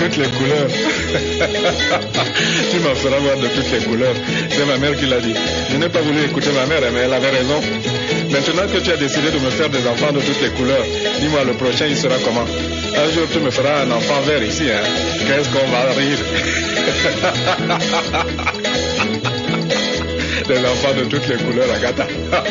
toutes les couleurs. Tu m'en feras voir de toutes les couleurs. C'est ma mère qui l'a dit. Je n'ai pas voulu écouter ma mère, mais elle avait raison. Maintenant que tu as décidé de me faire des enfants de toutes les couleurs, dis-moi, le prochain, il sera comment? Un jour, tu me feras un enfant vert ici, hein. Qu'est-ce qu'on va rire? Des enfants de toutes les couleurs, Agatha.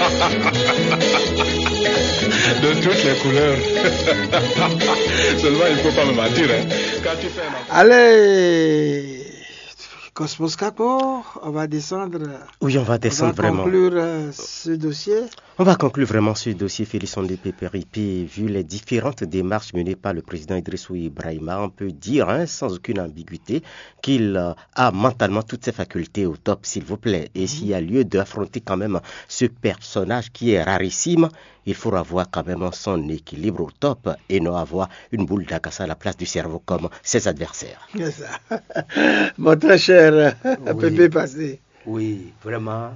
De toutes les couleurs. Seulement, il ne faut pas me mentir, hein. Quand tu fais un enfant... Allez, Cosmos Kako, on va descendre. Oui, on va descendre vraiment. On va conclure ce dossier. On va conclure vraiment ce dossier, Félix Ondépé Péripi. Vu les différentes démarches menées par le président Idrissou Ibrahima, on peut dire, sans aucune ambiguïté, qu'il a mentalement toutes ses facultés au top, s'il vous plaît. Et s'il y a lieu d'affronter quand même ce personnage qui est rarissime, il faut avoir quand même son équilibre au top et non avoir une boule d'agassa à la place du cerveau comme ses adversaires. C'est ça. Mon très cher Pépé Passé. Oui, vraiment.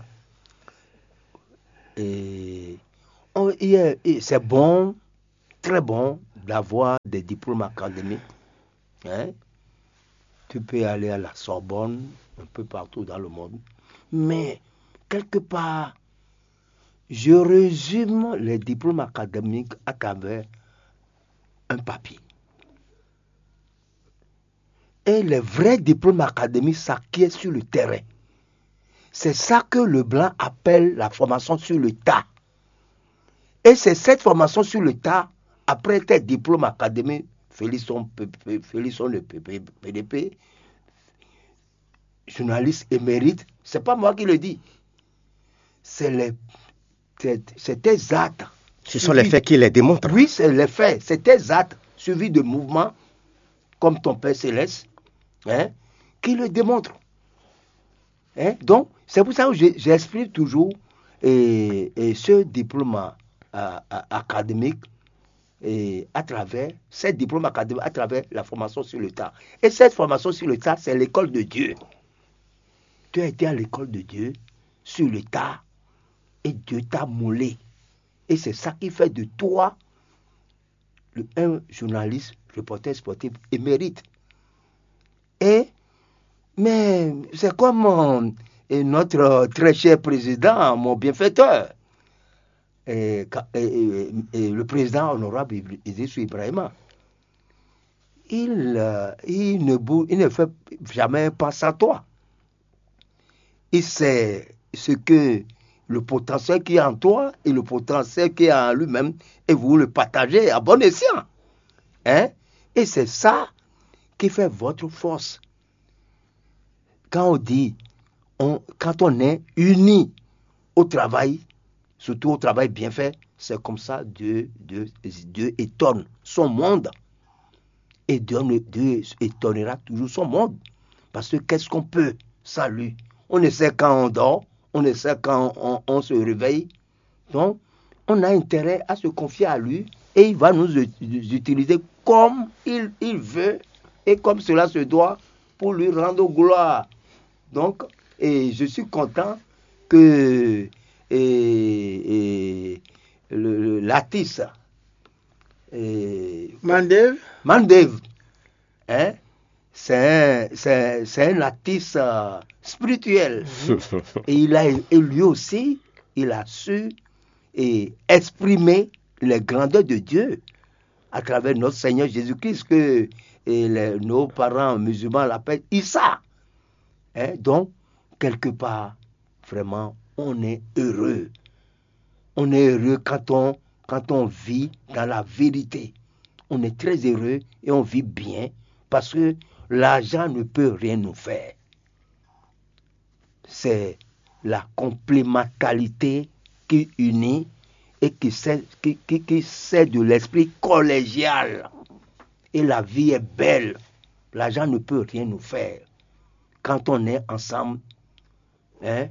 C'est bon, très bon d'avoir des diplômes académiques. Hein? Tu peux aller à la Sorbonne, un peu partout dans le monde. Mais, quelque part, je résume les diplômes académiques à travers un papier. Et les vrais diplômes académiques s'acquièrent sur le terrain. C'est ça que le blanc appelle la formation sur le tas. Et c'est cette formation sur le tas, après tes diplômes académiques, Félixon le PDP, journaliste émérite, c'est pas moi qui le dis. C'est tes actes. Ce sont les faits qui les démontrent. Oui, c'est les faits. C'est tes actes suivis de mouvements, comme ton Père Céleste, qui le démontrent. Donc, c'est pour ça que j'exprime toujours ce diplôme académique à travers cette diplôme académique, à travers la formation sur le tas. Et cette formation sur le tas, c'est l'école de Dieu. Tu as été à l'école de Dieu, sur le tas, et Dieu t'a moulé. Et c'est ça qui fait de toi un journaliste, reporter sportif émérite. Mais c'est comme notre très cher président, mon bienfaiteur, et le président honorable Idrissou Ibrahima. Il ne fait jamais passer à toi. Il sait ce que le potentiel qui est en toi et le potentiel qui est en lui-même, et vous le partagez à bon escient. Et c'est ça qui fait votre force. Quand on dit, quand on est unis au travail, surtout au travail bien fait, c'est comme ça Dieu étonne son monde. Et Dieu étonnera toujours son monde. Parce que qu'est-ce qu'on peut sans lui? On ne sait quand on dort, on ne sait quand on se réveille. Donc, on a intérêt à se confier à lui et il va nous utiliser comme il veut et comme cela se doit pour lui rendre gloire. Donc, je suis content que l'artiste Mandev, c'est un artiste spirituel. Et lui aussi, il a su exprimer les grandeurs de Dieu à travers notre Seigneur Jésus-Christ, que nos parents musulmans l'appellent Issa. Donc, quelque part, vraiment, on est heureux. On est heureux quand on vit dans la vérité. On est très heureux et on vit bien parce que l'argent ne peut rien nous faire. C'est la complémentarité qui unit et qui sait de l'esprit collégial. Et la vie est belle. L'argent ne peut rien nous faire. Quand on est ensemble, c'est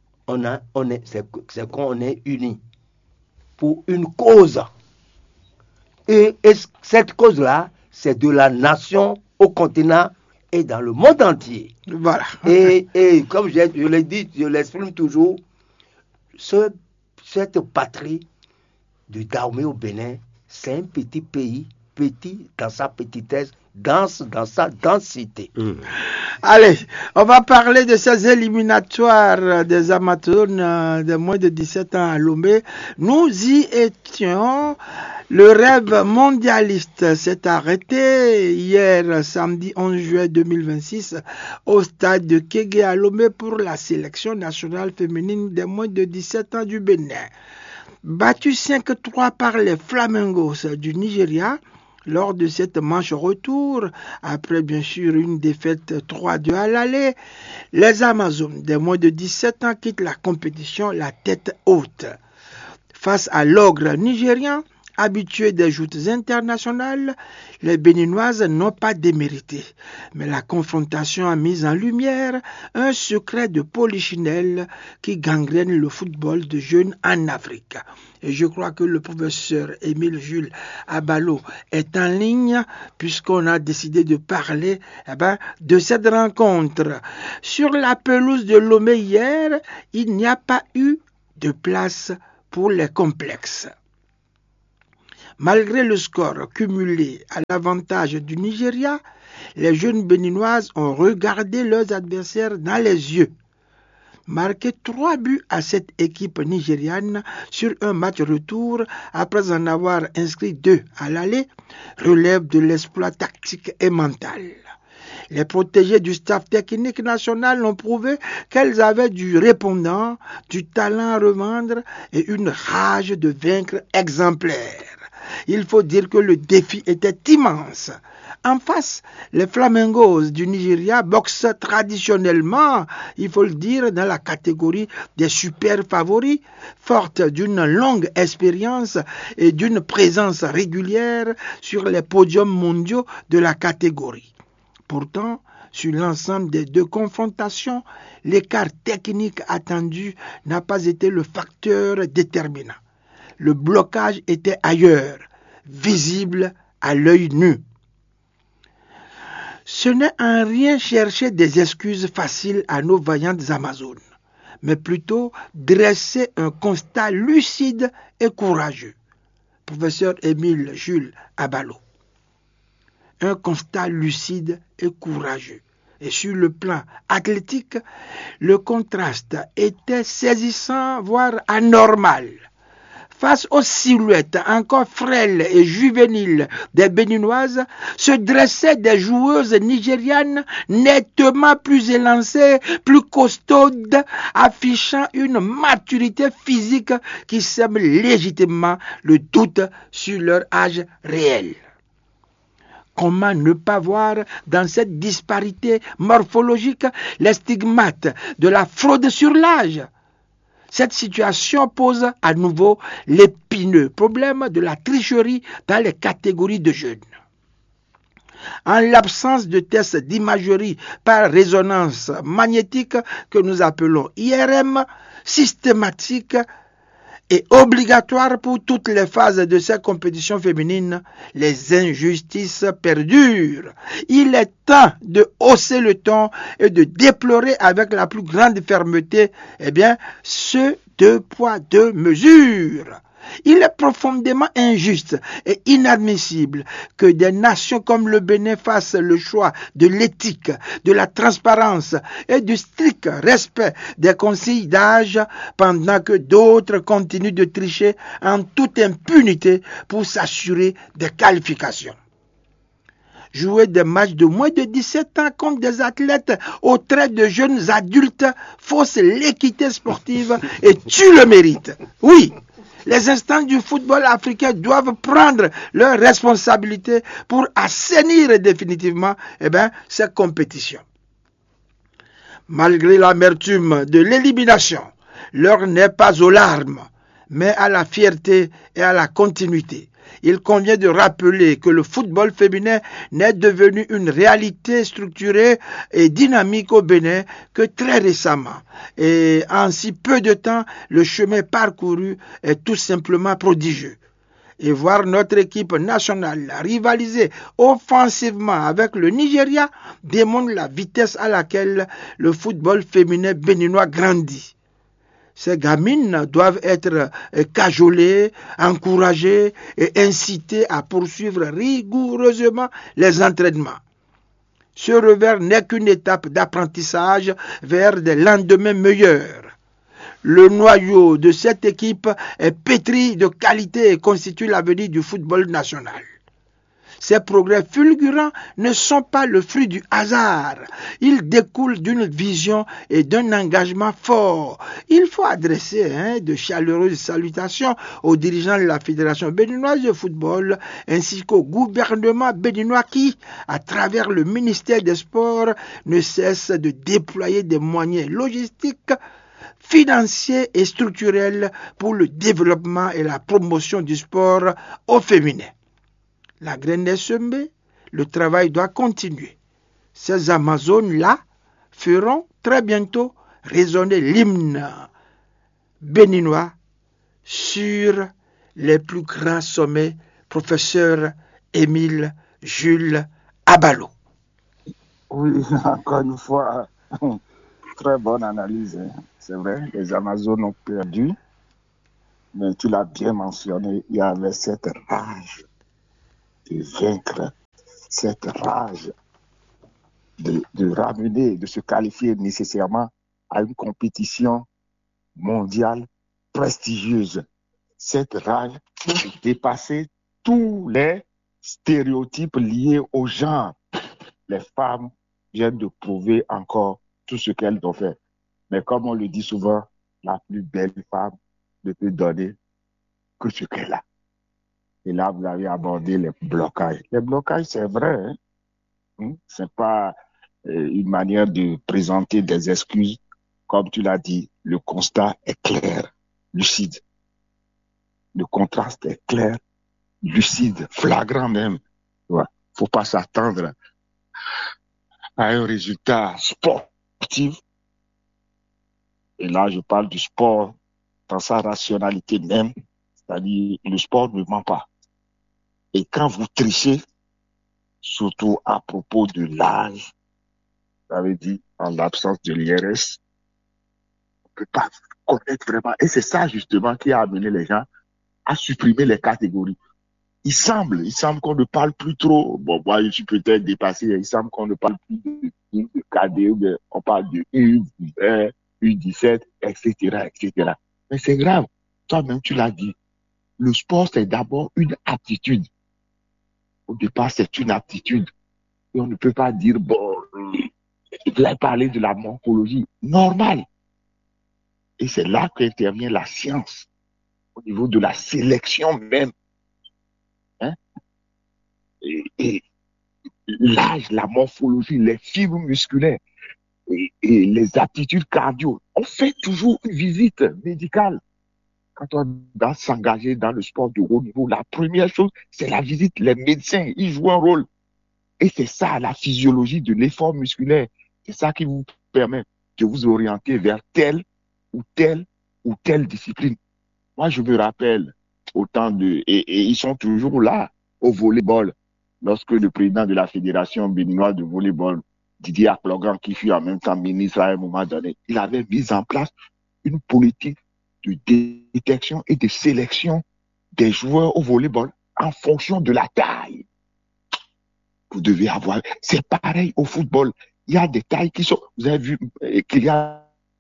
qu'on est unis pour une cause. Et cette cause-là, c'est de la nation au continent et dans le monde entier. Voilà. Et comme je l'ai dit, je l'exprime toujours, cette patrie de Dahomey au Bénin, c'est un petit pays, petit dans sa petitesse, danse dans sa densité. Allez, on va parler de ces éliminatoires des Amazones de moins de 17 ans à Lomé. Nous y étions. Le rêve mondialiste s'est arrêté hier, samedi 11 juillet 2026, au stade de Kégué à Lomé pour la sélection nationale féminine des moins de 17 ans du Bénin. Battu 5-3 par les Flamingos du Nigeria, lors de cette manche retour, après bien sûr une défaite 3-2 à l'aller, les Amazones des moins de 17 ans quittent la compétition la tête haute. Face à l'ogre nigérian, habitués des joutes internationales, les Béninoises n'ont pas démérité. Mais la confrontation a mis en lumière un secret de polichinelle qui gangrène le football de jeunes en Afrique. Et je crois que le professeur Émile Jules Abalo est en ligne puisqu'on a décidé de parler de cette rencontre. Sur la pelouse de Lomé hier, il n'y a pas eu de place pour les complexes. Malgré le score cumulé à l'avantage du Nigeria, les jeunes béninoises ont regardé leurs adversaires dans les yeux. Marquer 3 buts à cette équipe nigériane sur un match retour après en avoir inscrit 2 à l'aller relève de l'exploit tactique et mental. Les protégés du staff technique national ont prouvé qu'elles avaient du répondant, du talent à revendre et une rage de vaincre exemplaire. Il faut dire que le défi était immense. En face, les Flamingos du Nigeria boxent traditionnellement, il faut le dire, dans la catégorie des super favoris, fortes d'une longue expérience et d'une présence régulière sur les podiums mondiaux de la catégorie. Pourtant, sur l'ensemble des 2 confrontations, l'écart technique attendu n'a pas été le facteur déterminant. Le blocage était ailleurs, visible à l'œil nu. Ce n'est en rien chercher des excuses faciles à nos vaillantes Amazones, mais plutôt dresser un constat lucide et courageux. Professeur Émile Jules Abalo. Un constat lucide et courageux. Et sur le plan athlétique, le contraste était saisissant, voire anormal. Face aux silhouettes encore frêles et juvéniles des Béninoises, se dressaient des joueuses nigérianes nettement plus élancées, plus costaudes, affichant une maturité physique qui sème légitimement le doute sur leur âge réel. Comment ne pas voir dans cette disparité morphologique les stigmates de la fraude sur l'âge? Cette situation pose à nouveau l'épineux problème de la tricherie dans les catégories de jeunes. En l'absence de tests d'imagerie par résonance magnétique que nous appelons IRM, systématique et obligatoire pour toutes les phases de cette compétition féminine, les injustices perdurent. Il est temps de hausser le ton et de déplorer avec la plus grande fermeté, ce 2 poids 2 mesures. Il est profondément injuste et inadmissible que des nations comme le Bénin fassent le choix de l'éthique, de la transparence et du strict respect des consignes d'âge pendant que d'autres continuent de tricher en toute impunité pour s'assurer des qualifications. Jouer des matchs de moins de 17 ans contre des athlètes aux traits de jeunes adultes fausse l'équité sportive et tue le mérite. Oui, les instances du football africain doivent prendre leurs responsabilités pour assainir définitivement cette compétition. Malgré l'amertume de l'élimination, l'heure n'est pas aux larmes, mais à la fierté et à la continuité. Il convient de rappeler que le football féminin n'est devenu une réalité structurée et dynamique au Bénin que très récemment. Et en si peu de temps, le chemin parcouru est tout simplement prodigieux. Et voir notre équipe nationale rivaliser offensivement avec le Nigeria démontre la vitesse à laquelle le football féminin béninois grandit. Ces gamines doivent être cajolées, encouragées et incitées à poursuivre rigoureusement les entraînements. Ce revers n'est qu'une étape d'apprentissage vers des lendemains meilleurs. Le noyau de cette équipe est pétri de qualité et constitue l'avenir du football national. Ces progrès fulgurants ne sont pas le fruit du hasard. Ils découlent d'une vision et d'un engagement fort. Il faut adresser de chaleureuses salutations aux dirigeants de la Fédération béninoise de football ainsi qu'au gouvernement béninois qui, à travers le ministère des Sports, ne cesse de déployer des moyens logistiques, financiers et structurels pour le développement et la promotion du sport au féminin. La graine est semée, le travail doit continuer. Ces Amazones-là feront très bientôt résonner l'hymne béninois sur les plus grands sommets. Professeur Émile Jules Abalo. Oui, encore une fois, très bonne analyse. C'est vrai, les Amazones ont perdu, mais tu l'as bien mentionné, il y avait cette rage de vaincre, cette rage de ramener, de se qualifier nécessairement à une compétition mondiale prestigieuse. Cette rage de dépasser tous les stéréotypes liés au genre. Les femmes viennent de prouver encore tout ce qu'elles ont fait. Mais comme on le dit souvent, la plus belle femme ne peut donner que ce qu'elle a. Et là, vous avez abordé les blocages. Les blocages, c'est vrai. C'est pas une manière de présenter des excuses. Comme tu l'as dit, le constat est clair, lucide. Le contraste est clair, lucide, flagrant même. Faut pas s'attendre à un résultat sportif. Et là, je parle du sport dans sa rationalité même. C'est-à-dire, le sport ne ment pas. Et quand vous trichez, surtout à propos de l'âge, vous avez dit, en l'absence de l'IRS, on ne peut pas connaître vraiment. Et c'est ça, justement, qui a amené les gens à supprimer les catégories. Il semble qu'on ne parle plus trop. Bon, moi, je suis peut-être dépassé. Il semble qu'on ne parle plus de cadet, on parle de U20, U17, etc., etc. Mais c'est grave. Toi-même, tu l'as dit. Le sport, c'est d'abord une aptitude. Au départ, c'est une aptitude. Et on ne peut pas dire, bon, il a parlé de la morphologie. Normal. Et c'est là qu'intervient la science. Au niveau de la sélection même. Et l'âge, la morphologie, les fibres musculaires et les aptitudes cardio. On fait toujours une visite médicale. Quand on doit s'engager dans le sport de haut niveau, la première chose, c'est la visite. Les médecins, ils jouent un rôle. Et c'est ça, la physiologie de l'effort musculaire. C'est ça qui vous permet de vous orienter vers telle ou telle ou telle discipline. Moi, je me rappelle autant et ils sont toujours là au volleyball. Lorsque le président de la Fédération béninoise de volleyball, Didier Aklogan, qui fut en même temps ministre à un moment donné, il avait mis en place une politique de détection et de sélection des joueurs au volleyball en fonction de la taille. Vous devez avoir... C'est pareil au football. Il y a des tailles qui sont... Vous avez vu qu'il y a...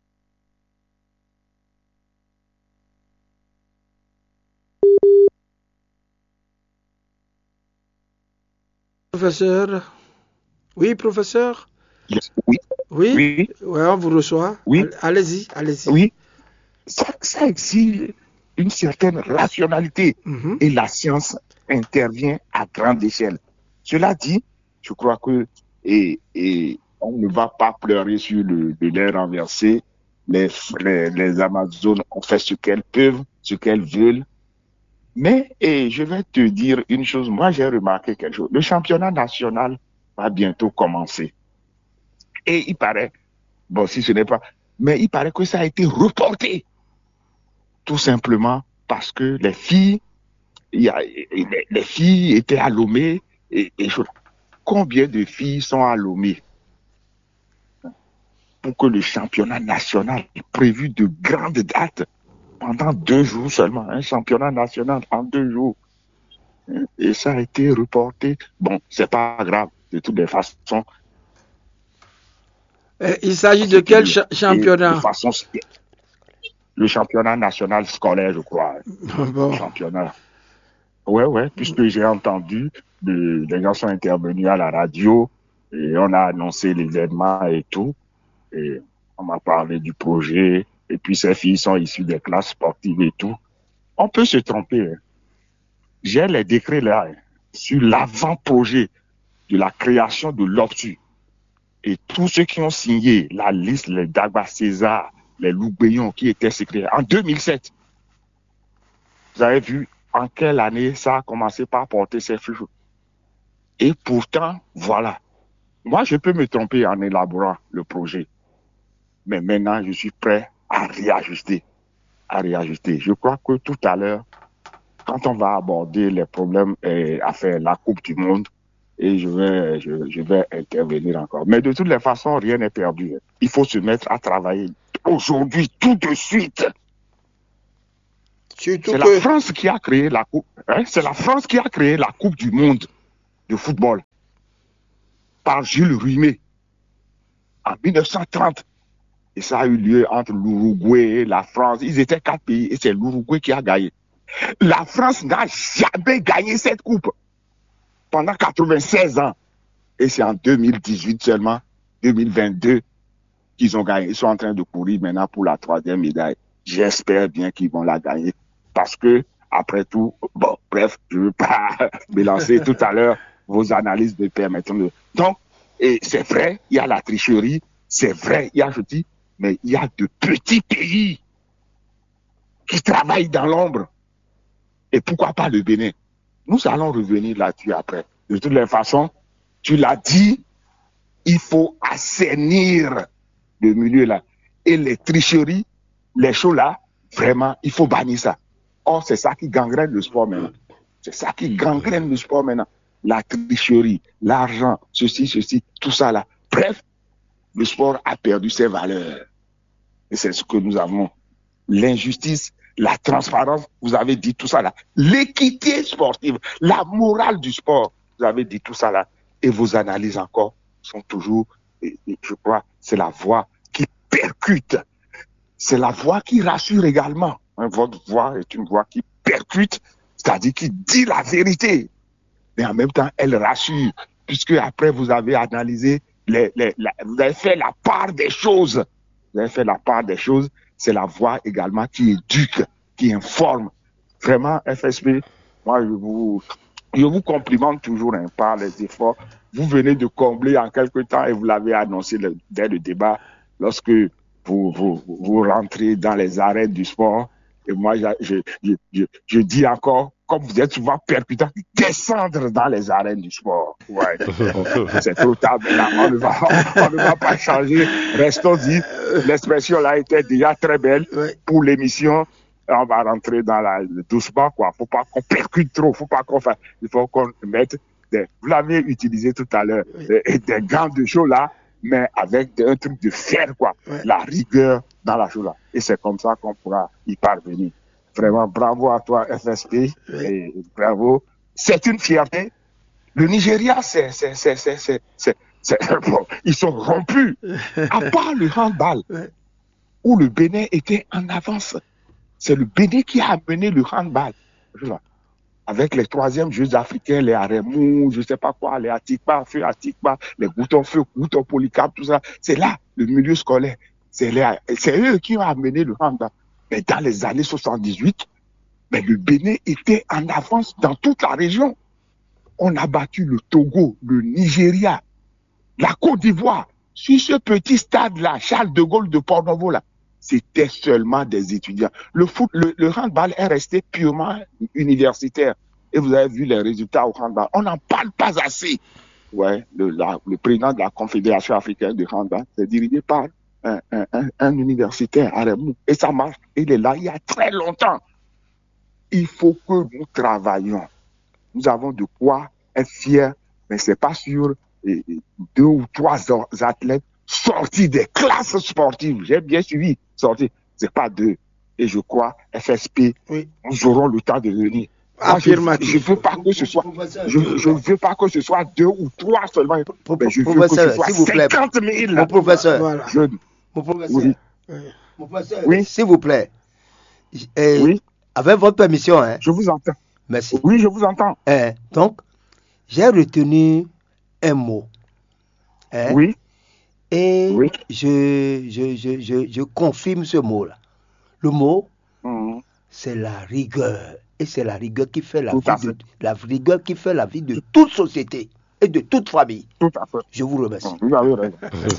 Professeur. Oui, professeur. Oui. Oui. Oui. Ouais, on vous reçoit. Oui. Allez-y, allez-y. Oui. Ça exige une certaine rationalité. Et la science intervient à grande échelle. Cela dit, je crois que on ne va pas pleurer sur le lait renversé. Les Amazones ont fait ce qu'elles peuvent, ce qu'elles veulent. Mais je vais te dire une chose. Moi, j'ai remarqué quelque chose. Le championnat national va bientôt commencer. Et il paraît, bon, si ce n'est pas, mais il paraît que ça a été reporté. Tout simplement parce que les filles étaient à Lomé Combien de filles sont à Lomé? pour que le championnat national prévu de grandes dates pendant 2 jours seulement, un championnat national en 2 jours. Et ça a été reporté. Bon, c'est pas grave, de toutes les façons. Il s'agit de quel championnat? De façon, le championnat national scolaire, je crois. Bon. Le championnat. Ouais, puisque j'ai entendu, les gens sont intervenus à la radio et on a annoncé l'événement et tout. Et on m'a parlé du projet. Et puis ces filles sont issues des classes sportives et tout. On peut se tromper. Hein. J'ai les décrets là, hein, sur l'avant-projet de la création de l'OPSU. Et tous ceux qui ont signé la liste, les Dagba César, les Loubéon qui étaient secrétaires, en 2007. Vous avez vu en quelle année ça a commencé par porter ses fruits. Et pourtant, voilà. Moi, je peux me tromper en élaborant le projet. Mais maintenant, je suis prêt à réajuster. Je crois que tout à l'heure, quand on va aborder les problèmes à faire la Coupe du Monde, et je vais intervenir encore. Mais de toutes les façons, rien n'est perdu. Il faut se mettre à travailler aujourd'hui, tout de suite. C'est la France qui a créé la Coupe. C'est la France qui a créé la Coupe du Monde de football par Jules Rimet en 1930. Et ça a eu lieu entre l'Uruguay et la France. Ils étaient 4 pays et c'est l'Uruguay qui a gagné. La France n'a jamais gagné cette coupe pendant 96 ans. Et c'est en 2018 seulement, 2022, qu'ils ont gagné. Ils sont en train de courir maintenant pour la 3e médaille. J'espère bien qu'ils vont la gagner. Parce que, après tout, bon, bref, je ne veux pas me lancer tout à l'heure. Vos analyses me permettront de... Donc, et c'est vrai, il y a la tricherie. C'est vrai, il y a, je dis, mais il y a de petits pays qui travaillent dans l'ombre. Et pourquoi pas le Bénin? Nous allons revenir là-dessus après. De toutes les façons, tu l'as dit, il faut assainir le milieu là. Et les tricheries, les choses là, vraiment, il faut bannir ça. Or, c'est ça qui gangrène le sport maintenant. C'est ça qui gangrène le sport maintenant. La tricherie, l'argent, ceci, tout ça là. Bref, le sport a perdu ses valeurs. Et c'est ce que nous avons. L'injustice, la transparence, vous avez dit tout ça là. L'équité sportive, la morale du sport, vous avez dit tout ça là. Et vos analyses encore sont toujours, je crois, c'est la voix qui percute. C'est la voix qui rassure également. Votre voix est une voix qui percute, c'est-à-dire qui dit la vérité. Mais en même temps, elle rassure, puisque après vous avez analysé, vous avez fait la part des choses. Vous avez fait la part des choses. C'est la voix également qui éduque, qui informe. Vraiment, FSP, moi, je vous complimente toujours par les efforts. Vous venez de combler en quelque temps et vous l'avez annoncé dès le débat lorsque vous rentrez dans les arènes du sport. Et moi, je dis encore, comme vous êtes souvent percutant, descendre dans les arènes du sport. Ouais. C'est trop tard maintenant. On ne va pas changer. Restons-y. L'expression là était déjà très belle pour l'émission. On va rentrer dans doucement, quoi. Faut pas qu'on percute trop. Il faut qu'on mette vous l'avez utilisé tout à l'heure, des gants de show là, mais avec un truc de fer, quoi. La rigueur dans la chose là. Et c'est comme ça qu'on pourra y parvenir. Vraiment, bravo à toi, FSP. Et bravo. C'est une fierté. Le Nigeria, bon, ils sont rompus. À part le handball, où le Bénin était en avance. C'est le Bénin qui a amené le handball. Avec les 3e Jeux africains, les Aremou, je sais pas quoi, les Atikpa, les Feu, Polycarpe, tout ça. C'est là, le milieu scolaire. C'est eux qui ont amené le handball. Mais dans les années 78, mais le Bénin était en avance dans toute la région. On a battu le Togo, le Nigeria, la Côte d'Ivoire. Sur ce petit stade-là, Charles de Gaulle de Port-Novo, là, c'était seulement des étudiants. Le handball est resté purement universitaire. Et vous avez vu les résultats au handball. On n'en parle pas assez. Ouais, le président de la Confédération africaine de handball, c'est dirigé par un universitaire, Aremou. Et ça marche. Il est là il y a très longtemps. Il faut que nous travaillions. Nous avons de quoi être fiers, mais c'est pas sur 2 ou 3 athlètes sorti des classes sportives. J'ai bien suivi. Sorti. C'est pas 2. Et je crois, FSP, Oui. nous aurons le temps de venir. Moi, Affirmatif. je veux pas que ce soit, je veux pas que ce soit 2 ou 3 seulement. Mais je veux que ce Professeur, soit s'il vous plaît. 50 000. Mon professeur, Voilà. mon professeur, Oui. mon professeur, Oui. s'il vous plaît. Oui. Avec votre permission, hein. Je vous entends. Merci. Oui, je vous entends. Donc, j'ai retenu un mot. Oui. Et Oui. je confirme ce mot-là. Le mot, Mhm. c'est la rigueur. Et c'est la rigueur qui fait Tout à fait. la rigueur qui fait la vie de toute société et de toute famille. Tout à fait. Je vous remercie. Vous avez raison.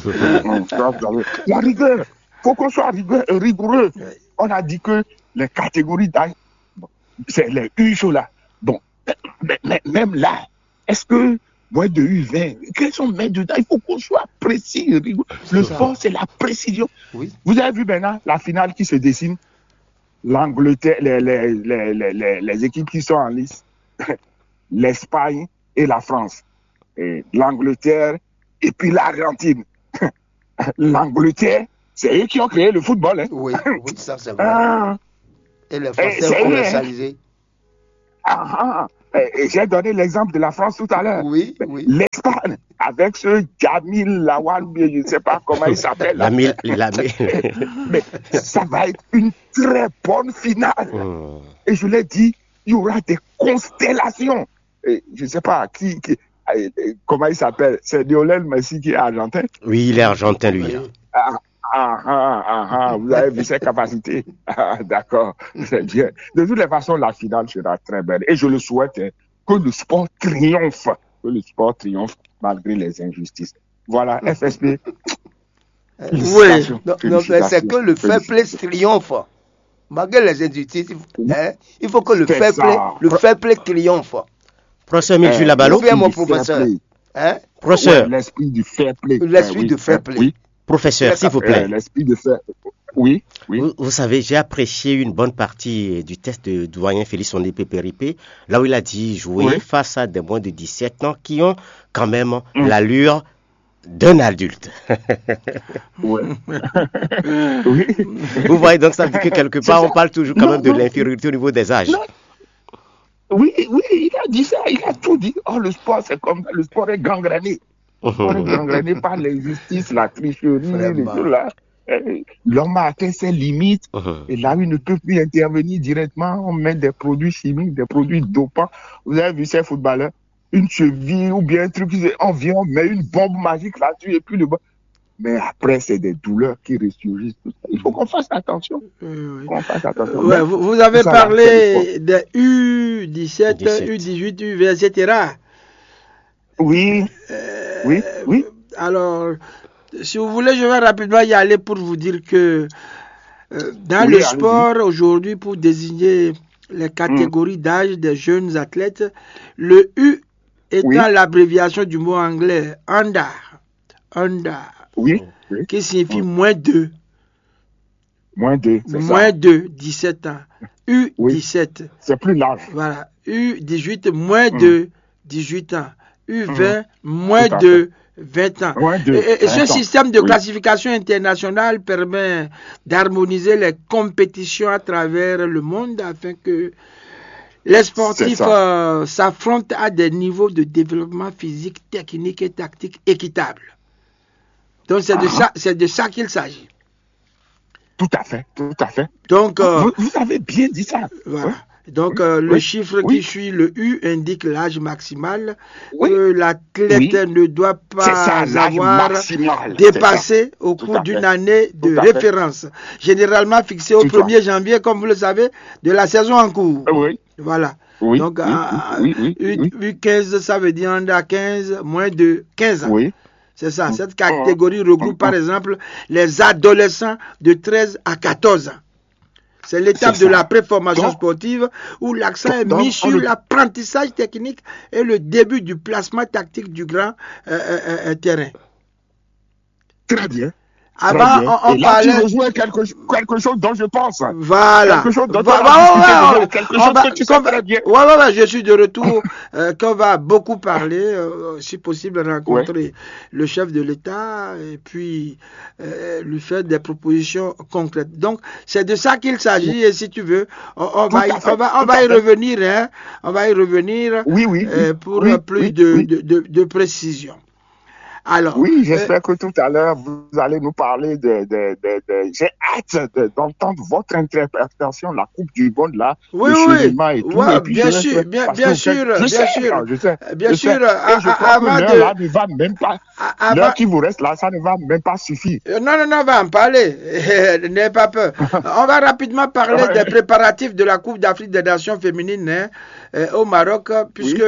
La rigueur. Il faut qu'on soit rigoureux. On a dit que les catégories d'âge, bon, c'est les U là. Bon, mais même là, est-ce que moins de U20, quels sont les de d'âge? Il faut qu'on soit précis, rigoureux. Le sport, c'est la précision. Oui. Vous avez vu maintenant la finale qui se dessine? L'Angleterre, les équipes qui sont en lice, l'Espagne et la France. Et l'Angleterre et puis l'Argentine. L'Angleterre, c'est eux qui ont créé le football. Hein. Oui, ça c'est vrai. Ah, Et les c'est Français ont vrai. commercialisé. Et j'ai donné l'exemple de la France tout à l'heure. Oui. L'Espagne, avec ce Jamil Lawal, je ne sais pas comment il s'appelle. Mais ça va être une très bonne finale. Et je l'ai dit, il y aura des constellations. Et je ne sais pas comment il s'appelle. C'est Lionel Messi qui est argentin. Oui, il est argentin, lui. Vous avez vu ses capacités. D'accord, c'est bien. De toutes les façons, la finale sera très belle. Et je le souhaite, que le sport triomphe. Que le sport triomphe malgré les injustices. Voilà, FSP. Oui, non, mais c'est que le fair play triomphe. Malgré les injustices, il faut que le fair play triomphe. Professeur Milju Labalo. Bien, mon professeur. Professeur. L'esprit du fair play. L'esprit du fair play. Oui. Professeur, s'il vous plaît. L'esprit de fair. Oui. Vous savez, j'ai apprécié une bonne partie du test de doyen Félix Ondé Pépéripé, là où il a dit jouer face à des moins de 17 ans qui ont quand même l'allure d'un adulte. Oui. Vous voyez, donc ça veut dire que quelque part, on parle toujours quand même de l'infériorité au niveau des âges. Non. Oui, il a dit ça, il a tout dit. Oh, le sport, c'est comme ça, le sport est gangréné. Le sport est gangréné par l'injustice, la tricherie, les choses là. L'homme a atteint ses limites et là, il ne peut plus intervenir directement. On met des produits chimiques, des produits dopants. Vous avez vu ces footballeurs, une cheville ou bien un truc, on vient, on met une bombe magique là-dessus et puis le bon. Mais après, c'est des douleurs qui ressurgissent. Il faut qu'on fasse attention. Ouais, vous avez parlé des U17, U18, U20, etc. Oui. Alors, si vous voulez, je vais rapidement y aller pour vous dire que dans le sport, aujourd'hui, pour désigner les catégories d'âge des jeunes athlètes, le U étant l'abréviation du mot anglais under, qui signifie moins 2. Moins 2, c'est moins 2, 17 ans. U17. C'est plus large. Voilà. U18, moins 2, 18 ans. U20, moins 2, 20 ans. Et ce système de classification internationale permet d'harmoniser les compétitions à travers le monde afin que les sportifs s'affrontent à des niveaux de développement physique, technique et tactique équitables. Donc c'est de ça qu'il s'agit. Tout à fait. Donc, vous avez bien dit ça. Voilà. Donc, le chiffre qui suit le U indique l'âge maximal que l'athlète ne doit pas avoir dépassé au cours d'une année de référence, généralement fixée au 1er janvier, comme vous le savez, de la saison en cours. Voilà. Donc, U15, ça veut dire under 15, moins de 15 ans. C'est ça. Cette catégorie regroupe, par exemple, les adolescents de 13 à 14 ans. C'est l'étape de la préformation sportive où l'accent est mis sur l'apprentissage technique et le début du placement tactique du grand terrain. Très bien. Avant, on Et là, parlait... tu rejoins quelque chose dont je pense. Voilà. Quelque chose dont quelque chose que tu sais très bien. Ouais, je suis de retour. Qu'on va beaucoup parler, si possible, rencontrer le chef de l'État et puis lui faire des propositions concrètes. Donc, c'est de ça qu'il s'agit et si tu veux, on va y revenir. Hein, on va y revenir pour plus de précision. Alors, oui, j'espère que tout à l'heure, vous allez nous parler j'ai hâte d'entendre votre interprétation de la Coupe du Monde, là, oui, le cheminement et tout. Ouais, et puis bien sûr. Je sais. Et je crois que l'heure, là, ne va même pas, l'heure qui vous reste là, ça ne va même pas suffire. Non, on va en parler. N'ayez pas peur. On va rapidement parler des préparatifs de la Coupe d'Afrique des Nations féminines au Maroc, puisque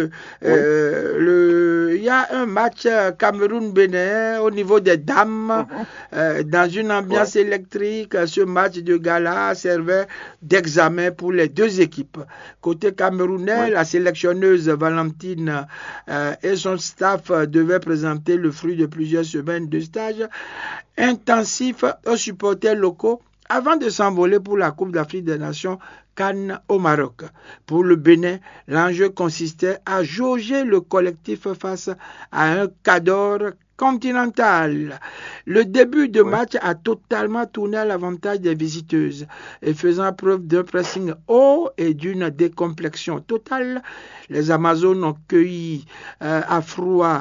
il y a un match Cameroun-Bénin au niveau des dames, dans une ambiance électrique. Ce match de gala servait d'examen pour les deux équipes. Côté camerounais, la sélectionneuse Valentine et son staff devaient présenter le fruit de plusieurs semaines de stage intensif aux supporters locaux avant de s'envoler pour la Coupe d'Afrique des Nations CAN au Maroc. Pour le Bénin, l'enjeu consistait à jauger le collectif face à un cador continental. Le début de match a totalement tourné à l'avantage des visiteuses et faisant preuve d'un pressing haut et d'une décomplexion totale, les Amazones ont cueilli à froid